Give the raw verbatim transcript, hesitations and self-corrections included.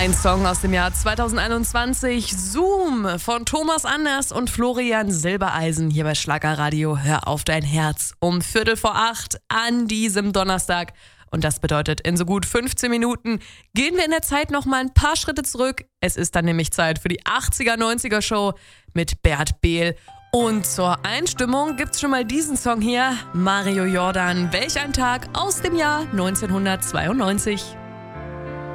Ein Song aus dem Jahr zweitausendeinundzwanzig, Zoom von Thomas Anders und Florian Silbereisen hier bei Schlagerradio. Hör auf dein Herz um Viertel vor acht an diesem Donnerstag. Und das bedeutet, in so gut fünfzehn Minuten gehen wir in der Zeit noch mal ein paar Schritte zurück. Es ist dann nämlich Zeit für die achtziger-neunziger-Show mit Bert Behl. Und zur Einstimmung gibt's schon mal diesen Song hier, Mario Jordan, Welch ein Tag aus dem Jahr neunzehnhundertzweiundneunzig.